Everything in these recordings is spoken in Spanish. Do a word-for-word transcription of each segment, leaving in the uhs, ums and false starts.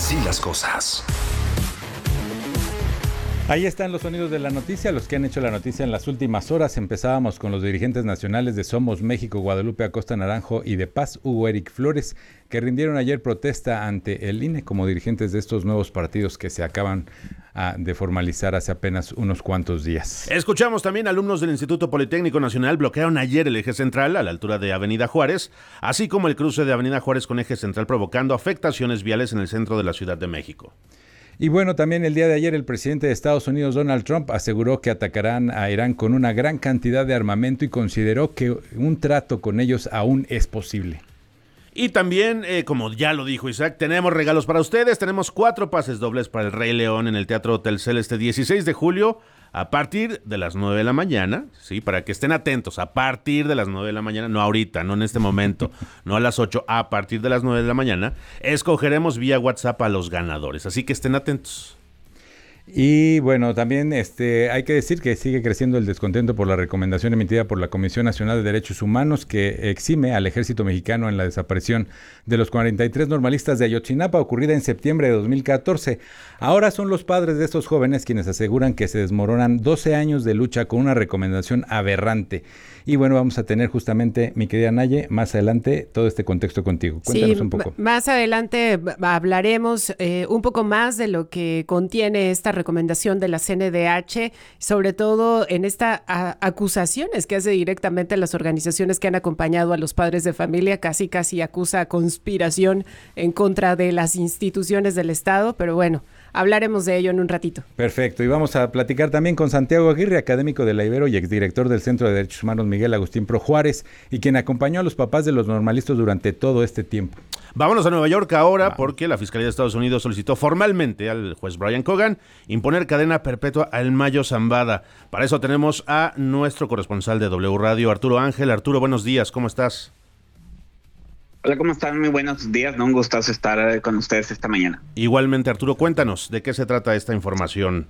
Así las cosas. Ahí están los sonidos de la noticia, los que han hecho la noticia en las últimas horas. Empezábamos con los dirigentes nacionales de Somos México, Guadalupe Acosta Naranjo y de Paz, Hugo Eric Flores, que rindieron ayer protesta ante el I N E como dirigentes de estos nuevos partidos que se acaban uh, de formalizar hace apenas unos cuantos días. Escuchamos también alumnos del Instituto Politécnico Nacional bloquearon ayer el eje central a la altura de Avenida Juárez, así como el cruce de Avenida Juárez con eje central, provocando afectaciones viales en el centro de la Ciudad de México. Y bueno, también el día de ayer el presidente de Estados Unidos, Donald Trump, aseguró que atacarán a Irán con una gran cantidad de armamento y consideró que un trato con ellos aún es posible. Y también, eh, como ya lo dijo Isaac, tenemos regalos para ustedes. Tenemos cuatro pases dobles para el Rey León en el Teatro Telcel este dieciséis de julio a partir de las nueve de la mañana, sí, para que estén atentos, a partir de las nueve de la mañana, no ahorita, no en este momento, no a las ocho, a partir de las nueve de la mañana, escogeremos vía WhatsApp a los ganadores, así que estén atentos. Y bueno, también este, hay que decir que sigue creciendo el descontento por la recomendación emitida por la Comisión Nacional de Derechos Humanos que exime al ejército mexicano en la desaparición de los cuarenta y tres normalistas de Ayotzinapa ocurrida en septiembre de dos mil catorce. Ahora son los padres de estos jóvenes quienes aseguran que se desmoronan doce años de lucha con una recomendación aberrante. Y bueno, vamos a tener justamente, mi querida Naye, más adelante todo este contexto contigo. Cuéntanos sí, un poco. M- más adelante hablaremos eh, un poco más de lo que contiene esta recomendación de la C N D H, sobre todo en estas acusaciones que hace directamente las organizaciones que han acompañado a los padres de familia, casi casi acusa conspiración en contra de las instituciones del Estado, pero bueno, hablaremos de ello en un ratito. Perfecto, y vamos a platicar también con Santiago Aguirre, académico de la Ibero y exdirector del Centro de Derechos Humanos Miguel Agustín Pro Juárez, y quien acompañó a los papás de los normalistas durante todo este tiempo. Vámonos a Nueva York ahora, wow. porque la Fiscalía de Estados Unidos solicitó formalmente al juez Brian Cogan imponer cadena perpetua al Mayo Zambada. Para eso tenemos a nuestro corresponsal de W Radio, Arturo Ángel. Arturo, buenos días, ¿cómo estás? Hola, ¿cómo están? Muy buenos días, ¿no? Un gustazo estar con ustedes esta mañana. Igualmente, Arturo, cuéntanos, ¿de qué se trata esta información?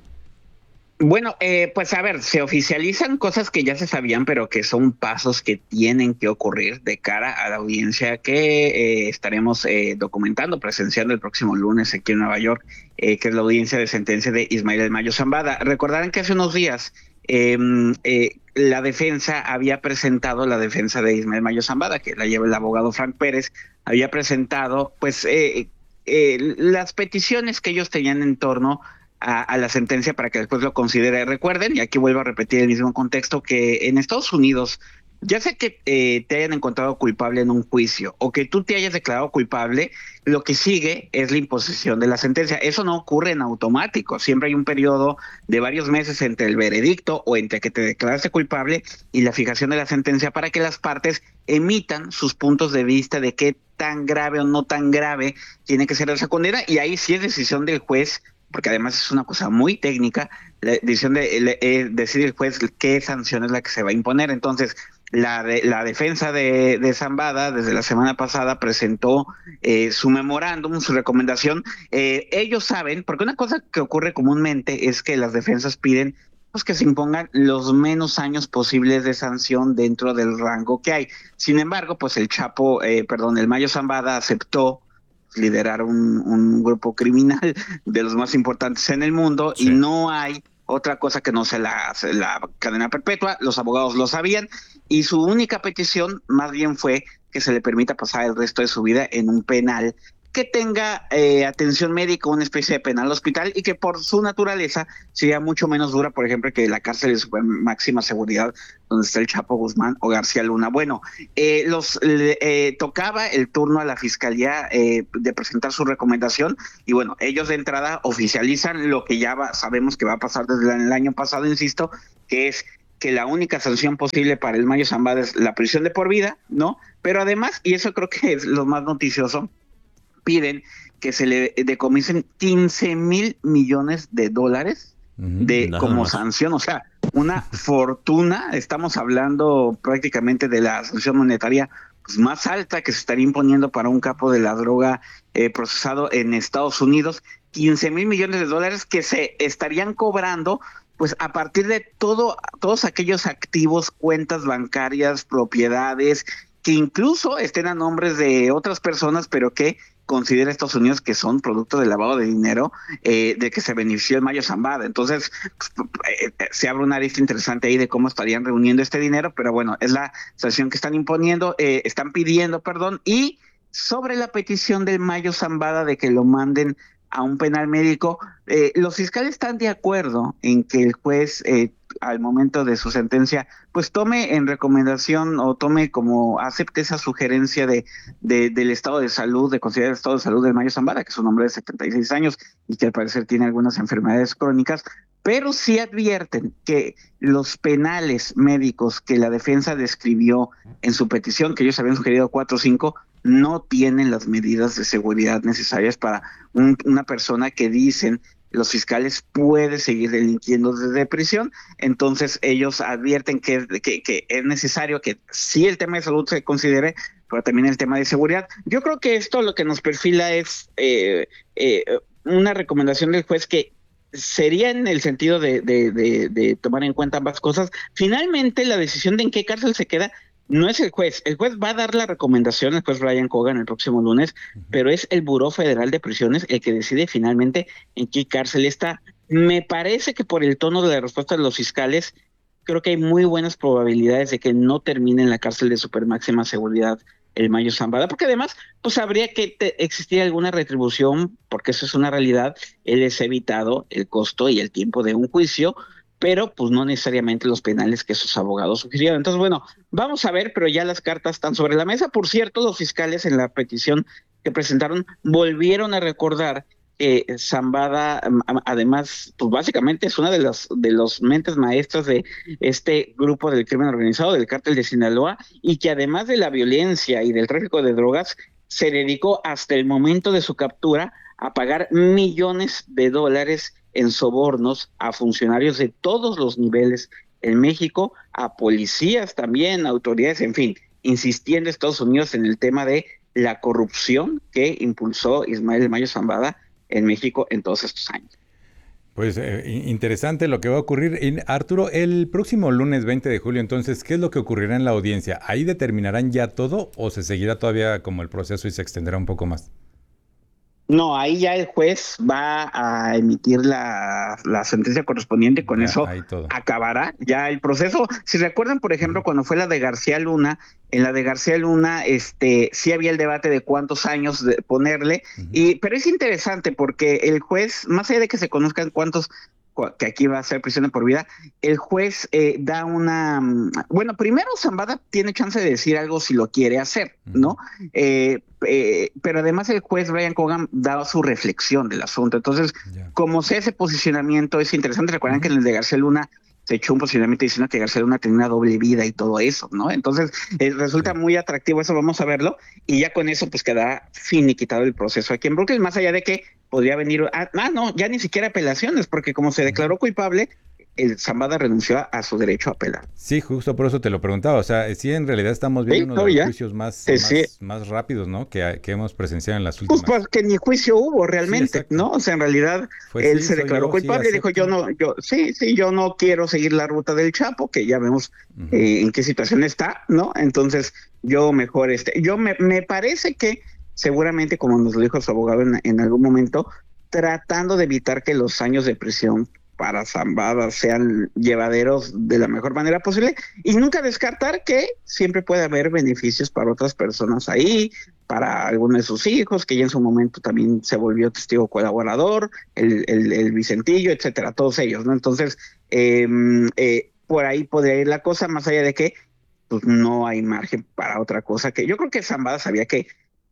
Bueno, eh, pues a ver, se oficializan cosas que ya se sabían, pero que son pasos que tienen que ocurrir de cara a la audiencia que eh, estaremos eh, documentando, presenciando el próximo lunes aquí en Nueva York, eh, que es la audiencia de sentencia de Ismael El Mayo Zambada. Recordarán que hace unos días eh, eh, la defensa había presentado, la defensa de Ismael Mayo Zambada, que la lleva el abogado Frank Pérez, había presentado pues eh, eh, las peticiones que ellos tenían en torno A, a la sentencia para que después lo considere. Recuerden, y aquí vuelvo a repetir el mismo contexto, que en Estados Unidos, ya sea que eh, te hayan encontrado culpable en un juicio o que tú te hayas declarado culpable, lo que sigue es la imposición de la sentencia. Eso no ocurre en automático. Siempre hay un periodo de varios meses entre el veredicto o entre que te declaraste culpable y la fijación de la sentencia para que las partes emitan sus puntos de vista de qué tan grave o no tan grave tiene que ser esa condena, y ahí sí es decisión del juez, porque además es una cosa muy técnica, la decisión de eh, decidir el juez qué sanción es la que se va a imponer. Entonces, la de, la defensa de, de Zambada desde la semana pasada presentó eh, su memorándum, su recomendación. Eh, ellos saben, porque una cosa que ocurre comúnmente es que las defensas piden pues, que se impongan los menos años posibles de sanción dentro del rango que hay. Sin embargo, pues el Chapo, eh, perdón, el Mayo Zambada aceptó liderar un, un grupo criminal de los más importantes en el mundo, sí. Y no hay otra cosa que no sea la, la cadena perpetua. Los abogados lo sabían y su única petición más bien fue que se le permita pasar el resto de su vida en un penal que tenga eh, atención médica, una especie de penal hospital, y que por su naturaleza sería mucho menos dura, por ejemplo, que la cárcel de super máxima seguridad donde está el Chapo Guzmán o García Luna. Bueno, eh, los le, eh, tocaba el turno a la fiscalía eh, de presentar su recomendación, y bueno, ellos de entrada oficializan lo que ya va, sabemos que va a pasar desde el año pasado, insisto, que es que la única sanción posible para el Mayo Zambada es la prisión de por vida, ¿no? Pero además, y eso creo que es lo más noticioso, piden que se le decomisen quince mil millones de dólares de uh-huh, como más. sanción, o sea, una fortuna. Estamos hablando prácticamente de la sanción monetaria pues, más alta que se estaría imponiendo para un capo de la droga eh, procesado en Estados Unidos, quince mil millones de dólares que se estarían cobrando pues a partir de todo, todos aquellos activos, cuentas bancarias, propiedades, que incluso estén a nombres de otras personas, pero que considera Estados Unidos que son producto del lavado de dinero eh, de que se benefició el Mayo Zambada. Entonces, pues, eh, se abre una lista interesante ahí de cómo estarían reuniendo este dinero, pero bueno, es la sanción que están imponiendo, eh, están pidiendo, perdón, y sobre la petición del Mayo Zambada de que lo manden a un penal médico, eh, los fiscales están de acuerdo en que el juez eh, al momento de su sentencia pues tome en recomendación o tome como acepte esa sugerencia de, de del estado de salud, de considerar el estado de salud del Mayo Zambada, que es un hombre de setenta y seis años y que al parecer tiene algunas enfermedades crónicas, pero sí advierten que los penales médicos que la defensa describió en su petición, que ellos habían sugerido cuatro o cinco, no tienen las medidas de seguridad necesarias para un, una persona que dicen los fiscales puede seguir delinquiendo desde prisión. Entonces ellos advierten que, que, que es necesario que sí el tema de salud se considere, pero también el tema de seguridad. Yo creo que esto lo que nos perfila es eh, eh, una recomendación del juez que sería en el sentido de, de, de, de tomar en cuenta ambas cosas. Finalmente, la decisión de en qué cárcel se queda no es el juez. El juez va a dar la recomendación, el juez Brian Cogan, el próximo lunes, uh-huh. pero es el Buró Federal de Prisiones el que decide finalmente en qué cárcel está. Me parece que por el tono de la respuesta de los fiscales, creo que hay muy buenas probabilidades de que no termine en la cárcel de supermáxima seguridad el Mayo Zambada, porque además pues habría que te, existir alguna retribución, porque eso es una realidad. Él es evitado el costo y el tiempo de un juicio, pero pues no necesariamente los penales que sus abogados sugirieron. Entonces, bueno, vamos a ver, pero ya las cartas están sobre la mesa. Por cierto, los fiscales en la petición que presentaron volvieron a recordar que eh, Zambada, además, pues básicamente es una de las de los mentes maestras de este grupo del crimen organizado, del cártel de Sinaloa, y que además de la violencia y del tráfico de drogas, se dedicó hasta el momento de su captura a pagar millones de dólares en sobornos a funcionarios de todos los niveles en México, a policías también, autoridades, en fin, insistiendo Estados Unidos en el tema de la corrupción que impulsó Ismael Mayo Zambada en México en todos estos años. Pues eh, interesante lo que va a ocurrir. Y Arturo, el próximo lunes veinte de julio, entonces, ¿qué es lo que ocurrirá en la audiencia? ¿Ahí determinarán ya todo o se seguirá todavía como el proceso y se extenderá un poco más? No, ahí ya el juez va a emitir la, la sentencia correspondiente, con ya, eso acabará ya el proceso. Si recuerdan, por ejemplo, uh-huh. cuando fue la de García Luna, en la de García Luna este, sí había el debate de cuántos años de ponerle, uh-huh. y pero es interesante porque el juez, más allá de que se conozcan cuántos, que aquí va a ser prisión de por vida, el juez eh, da una... Bueno, primero Zambada tiene chance de decir algo si lo quiere hacer, ¿no? Uh-huh. Eh, eh, pero además el juez Brian Cogan daba su reflexión del asunto. Entonces, yeah. como sea ese posicionamiento, es interesante. Recuerdan uh-huh. que en el de García Luna se echó un posicionamiento diciendo que García Luna tenía una doble vida y todo eso, ¿no? Entonces, eh, resulta sí. muy atractivo eso, vamos a verlo, y ya con eso pues queda finiquitado el proceso aquí en Brooklyn, más allá de que podría venir, ah, ah no, ya ni siquiera apelaciones, porque como se declaró culpable, el Zambada renunció a, a su derecho a apelar. Sí, justo por eso te lo preguntaba, o sea, sí, en realidad estamos viendo sí, uno no, de los ya. juicios más, sí, más, sí. más rápidos, ¿no? Que, que hemos presenciado en las últimas. Pues porque ni juicio hubo realmente, sí, ¿no? O sea, en realidad Fue, él sí, se declaró yo, culpable sí, y dijo, yo no, yo, sí, sí, yo no quiero seguir la ruta del Chapo, que ya vemos uh-huh. eh, en qué situación está, ¿no? Entonces, yo mejor, este, yo me, me parece que seguramente, como nos lo dijo su abogado en, en algún momento, tratando de evitar que los años de prisión para Zambada sean llevaderos de la mejor manera posible, y nunca descartar que siempre puede haber beneficios para otras personas ahí, para alguno de sus hijos, que ya en su momento también se volvió testigo colaborador, el, el, el Vicentillo, etcétera, todos ellos, ¿no? Entonces, eh, eh, por ahí podría ir la cosa, más allá de que pues no hay margen para otra cosa, que yo creo que Zambada sabía que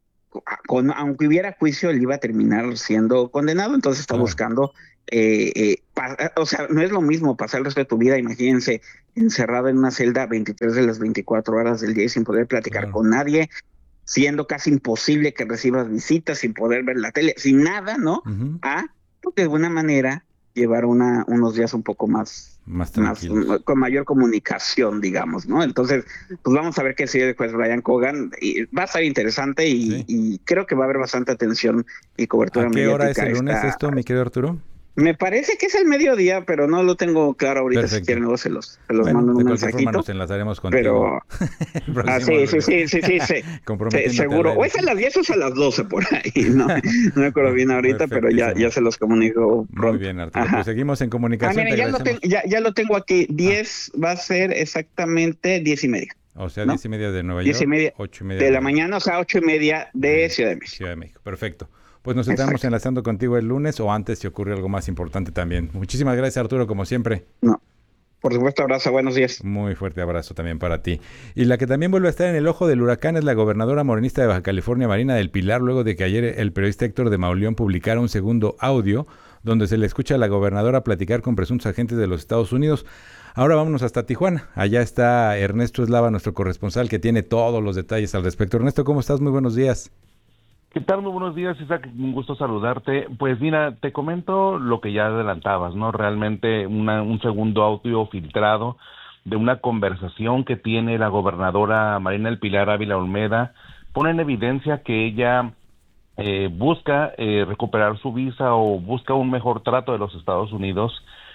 con, aunque hubiera juicio, él iba a terminar siendo condenado, entonces está claro. buscando Eh, eh, pa- o sea, no es lo mismo pasar el resto de tu vida, imagínense, encerrado en una celda veintitrés de las veinticuatro horas del día y sin poder platicar claro. con nadie, siendo casi imposible que recibas visitas, sin poder ver la tele, sin nada, ¿no? Uh-huh. A, pues, de alguna manera, llevar una, unos días un poco más, más, más con mayor comunicación, digamos, ¿no? Entonces, pues vamos a ver qué sigue después Brian Cogan, y va a estar interesante y, sí. y creo que va a haber bastante atención y cobertura mediática. ¿A qué hora es el lunes esta... esto, mi querido Arturo? Me parece que es el mediodía, pero no lo tengo claro ahorita. Perfecto. Si quieren, luego se los, se los Bueno, mando en de un cualquier forma mensajito. nos enlazaremos contigo. Pero, el ah, próximo sí, sí, lunes. sí, sí, sí, sí. Sí, Comprometiéndote seguro. al O aire. es a las diez o es a las doce por ahí, no, no me acuerdo bien ahorita, pero ya, ya Perfectísimo. se los comunico Muy pronto. bien, Arturo. Pues Ajá. seguimos en Ah, comunicación. Te miren, ya lo, ten- agradecemos. ya, ya lo tengo aquí. Ah, Diez va a ser exactamente diez y media, o sea, ¿no? diez y media de Nueva Diez y York, media ocho y media de la de, mañana, o sea, ocho y media de de Ciudad de México. Ciudad de México. Perfecto. Pues nos estamos Exacto. enlazando contigo el lunes o antes si ocurre algo más importante también. Muchísimas gracias, Arturo, como siempre. No, por supuesto, abrazo, buenos días. Muy fuerte abrazo también para ti. Y la que también vuelve a estar en el ojo del huracán es la gobernadora morenista de Baja California, Marina del Pilar, luego de que ayer el periodista Héctor de Mauleón publicara un segundo audio donde se le escucha a la gobernadora platicar con presuntos agentes de los Estados Unidos. Ahora vámonos hasta Tijuana. Allá está Ernesto Eslava, nuestro corresponsal, que tiene todos los detalles al respecto. Ernesto, ¿cómo estás? Muy buenos días. ¿Qué tal? Muy buenos días, Isaac. Un gusto saludarte. Pues mira, te comento lo que ya adelantabas, ¿no? Realmente una, un segundo audio filtrado de una conversación que tiene la gobernadora Marina del Pilar Ávila Olmeda pone en evidencia que ella eh, busca eh, recuperar su visa o busca un mejor trato de los Estados Unidos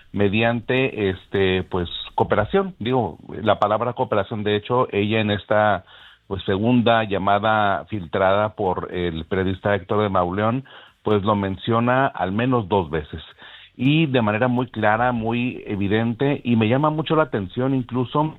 mediante, este, pues, cooperación. Digo, la palabra cooperación, de hecho, ella en esta pues segunda llamada filtrada por el periodista Héctor de Mauleón, pues lo menciona al menos dos veces y de manera muy clara, muy evidente, y me llama mucho la atención incluso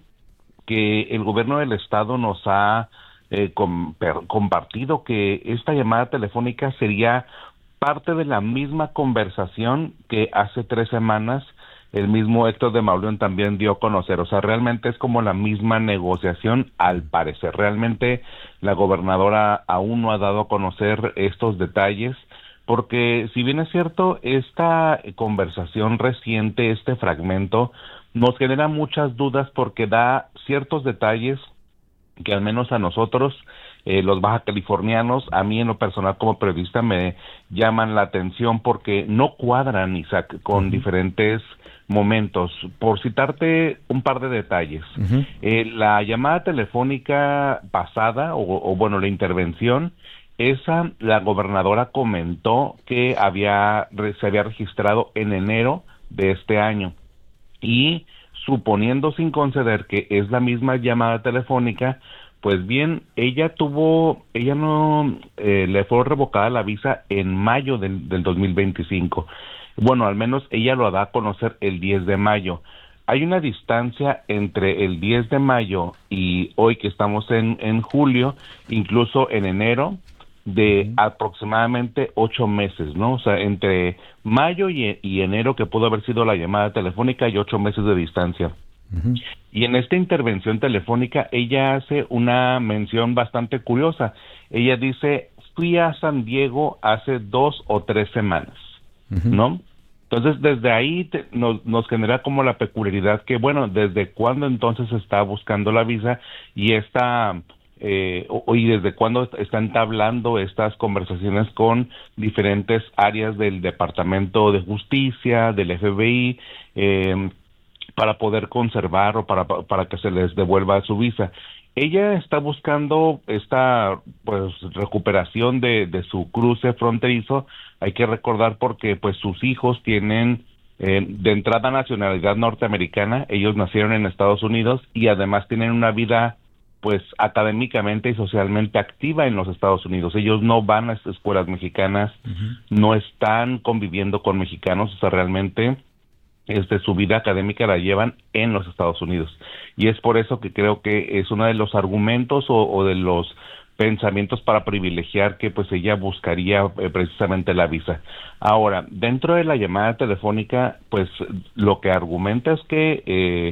que el gobierno del estado nos ha eh, com- per- compartido que esta llamada telefónica sería parte de la misma conversación que hace tres semanas el mismo Héctor de Mauleón también dio a conocer. O sea, realmente es como la misma negociación al parecer. Realmente la gobernadora aún no ha dado a conocer estos detalles, porque si bien es cierto, esta conversación reciente, este fragmento, nos genera muchas dudas porque da ciertos detalles que al menos a nosotros, eh, los baja californianos, a mí en lo personal como periodista me llaman la atención porque no cuadran, Isaac, con uh-huh. diferentes momentos. Por citarte un par de detalles, uh-huh. eh, la llamada telefónica pasada, o, o bueno, la intervención, esa la gobernadora comentó que había se había registrado en enero de este año y suponiendo sin conceder que es la misma llamada telefónica, pues bien, ella tuvo, ella no, eh, le fue revocada la visa en mayo del, del dos mil veinticinco. Bueno, al menos ella lo da a conocer el diez de mayo. Hay una distancia entre el diez de mayo y hoy que estamos en, en julio, incluso en enero, de uh-huh. aproximadamente ocho meses, ¿no? O sea, entre mayo y, y enero, que pudo haber sido la llamada telefónica, y ocho meses de distancia. Uh-huh. Y en esta intervención telefónica, ella hace una mención bastante curiosa. Ella dice, fui a San Diego hace dos o tres semanas, uh-huh. ¿no? Entonces, desde ahí te, nos, nos genera como la peculiaridad que, bueno, ¿desde cuándo entonces está buscando la visa? Y esta... Eh, y desde cuándo están entablando estas conversaciones con diferentes áreas del Departamento de Justicia, del F B I, eh, para poder conservar o para, para que se les devuelva su visa. Ella está buscando esta pues recuperación de, de su cruce fronterizo, hay que recordar porque pues sus hijos tienen eh, de entrada nacionalidad norteamericana, ellos nacieron en Estados Unidos y además tienen una vida pues académicamente y socialmente activa en los Estados Unidos. Ellos no van a escuelas mexicanas, uh-huh. no están conviviendo con mexicanos, o sea, realmente este, su vida académica la llevan en los Estados Unidos. Y es por eso que creo que es uno de los argumentos o, o de los pensamientos para privilegiar que pues ella buscaría eh, precisamente la visa. Ahora, dentro de la llamada telefónica, pues lo que argumenta es que eh,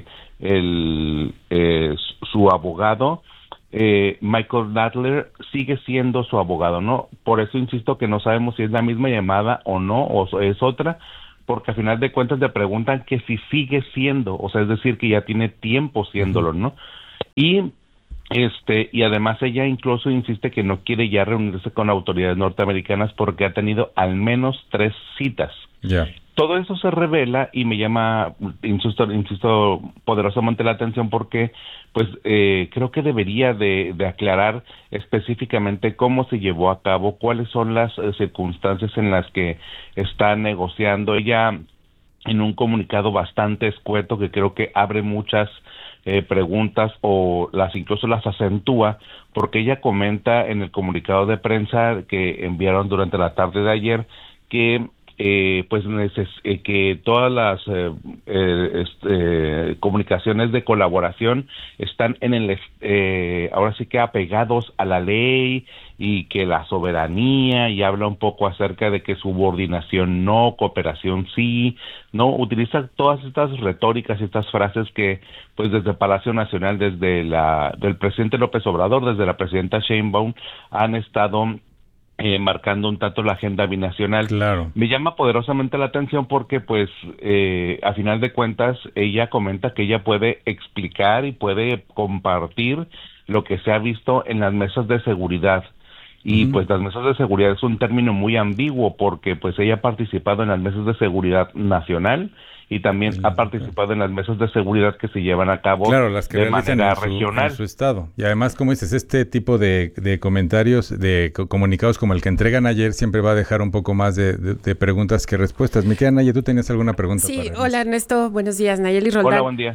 el eh, su abogado eh, Michael Nadler sigue siendo su abogado, ¿no? Por eso insisto que no sabemos si es la misma llamada o no, o es otra, porque al final de cuentas le preguntan que si sigue siendo, o sea, es decir, que ya tiene tiempo siéndolo, ¿no? Y Este, y además ella incluso insiste que no quiere ya reunirse con autoridades norteamericanas porque ha tenido al menos tres citas. Ya. Yeah. Todo eso se revela y me llama, insisto, insisto poderosamente la atención porque pues eh, creo que debería de, de aclarar específicamente cómo se llevó a cabo, cuáles son las eh, circunstancias en las que está negociando. Ella, en un comunicado bastante escueto que creo que abre muchas eh, preguntas o las incluso las acentúa, porque ella comenta en el comunicado de prensa que enviaron durante la tarde de ayer que Eh, pues neces eh, que todas las eh, eh, este, comunicaciones de colaboración están en el eh, ahora sí que apegados a la ley y que la soberanía, y habla un poco acerca de que subordinación no, cooperación sí, no, utiliza todas estas retóricas y estas frases que pues desde Palacio Nacional, desde la del presidente López Obrador, desde la presidenta Sheinbaum han estado Eh, marcando un tanto la agenda binacional. Claro. Me llama poderosamente la atención porque, pues, eh, a final de cuentas, ella comenta que ella puede explicar y puede compartir lo que se ha visto en las mesas de seguridad. Y, uh-huh. pues, las mesas de seguridad es un término muy ambiguo porque, pues, ella ha participado en las mesas de seguridad nacional y también sí, ha participado en las mesas de seguridad que se llevan a cabo claro, las que de manera en su, regional. En su estado. Y además, como dices, este tipo de, de comentarios, de comunicados como el que entregan ayer, siempre va a dejar un poco más de, de, de preguntas que respuestas. Mi querida Nayeli, ¿tú tenías alguna pregunta? Sí, para hola Ernesto, buenos días. Nayeli Roldán. Hola, buen día.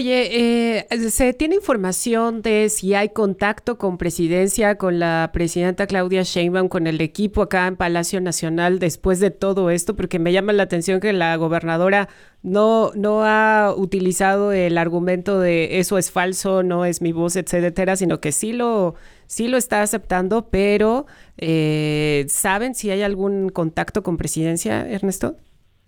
Oye, eh, ¿se tiene información de si hay contacto con presidencia, con la presidenta Claudia Sheinbaum, con el equipo acá en Palacio Nacional después de todo esto? Porque me llama la atención que la gobernadora no, no ha utilizado el argumento de eso es falso, no es mi voz, etcétera, sino que sí lo, sí lo está aceptando, pero eh, ¿saben si hay algún contacto con presidencia, Ernesto?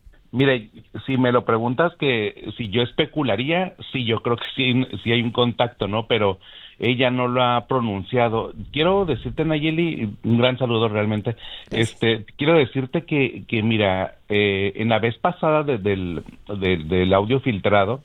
Mire, si me lo preguntas que si yo especularía, sí, yo creo que sí, sí hay un contacto, ¿no? Pero ella no lo ha pronunciado. Quiero decirte, Nayeli, un gran saludo realmente. Este, quiero decirte que, que mira, eh, en la vez pasada de, del, de, del audio filtrado,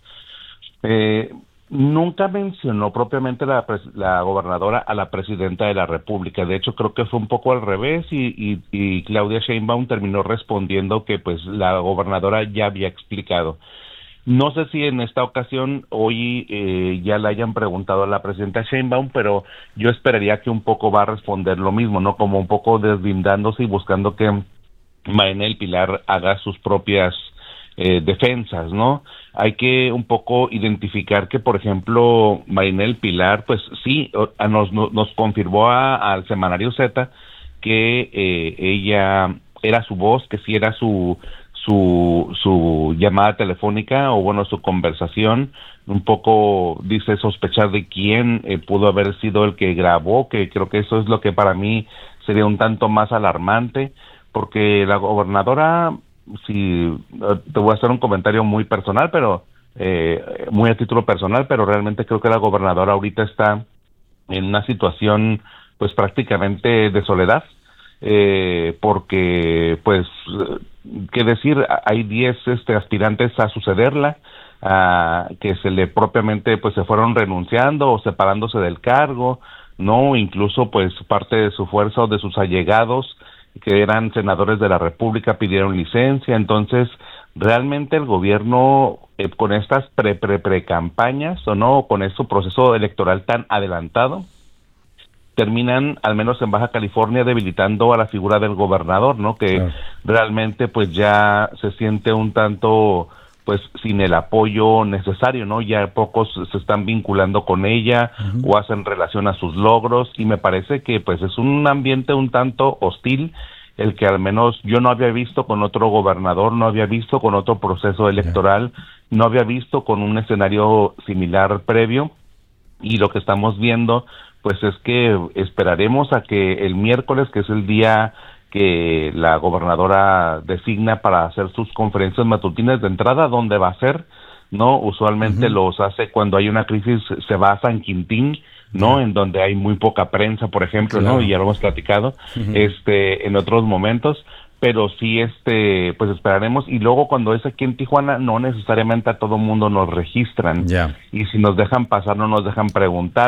eh, nunca mencionó propiamente la, la gobernadora a la presidenta de la República. De hecho, creo que fue un poco al revés y, y, y Claudia Sheinbaum terminó respondiendo que pues la gobernadora ya había explicado. No sé si en esta ocasión hoy eh, ya le hayan preguntado a la presidenta Sheinbaum, pero yo esperaría que un poco va a responder lo mismo, ¿no? Como un poco deslindándose y buscando que Marinel Pilar haga sus propias Eh, defensas, ¿no? Hay que un poco identificar que, por ejemplo, Marinel Pilar, pues sí, nos, nos, nos confirmó a, al Semanario Z que eh, ella era su voz, que sí era su, su, su llamada telefónica o, bueno, su conversación. Un poco dice sospechar de quién eh, pudo haber sido el que grabó, que creo que eso es lo que para mí sería un tanto más alarmante, porque la gobernadora, si te voy a hacer un comentario muy personal, pero eh, muy a título personal, pero realmente creo que la gobernadora ahorita está en una situación pues prácticamente de soledad, eh, porque pues qué decir, hay diez este, aspirantes a sucederla, a, que se le propiamente pues se fueron renunciando o separándose del cargo, no, incluso pues parte de su fuerza o de sus allegados que eran senadores de la República pidieron licencia. Entonces realmente el gobierno eh, con estas pre pre pre campañas o no, con este proceso electoral tan adelantado, terminan al menos en Baja California debilitando a la figura del gobernador, ¿no? Que claro, realmente pues ya se siente un tanto pues sin el apoyo necesario, ¿no? Ya pocos se están vinculando con ella uh-huh. o hacen relación a sus logros, y me parece que pues es un ambiente un tanto hostil, el que al menos yo no había visto con otro gobernador, no había visto con otro proceso electoral, yeah. no había visto con un escenario similar previo, y lo que estamos viendo pues es que esperaremos a que el miércoles, que es el día que la gobernadora designa para hacer sus conferencias matutinas de entrada, ¿dónde va a ser? ¿No? Usualmente uh-huh. los hace cuando hay una crisis, se va a San Quintín, ¿no? Uh-huh. En donde hay muy poca prensa, por ejemplo, claro. ¿no? Y ya lo hemos platicado, uh-huh. este, en otros momentos, pero sí, este, pues esperaremos, y luego cuando es aquí en Tijuana, no necesariamente a todo mundo nos registran, yeah. y si nos dejan pasar, no nos dejan preguntar.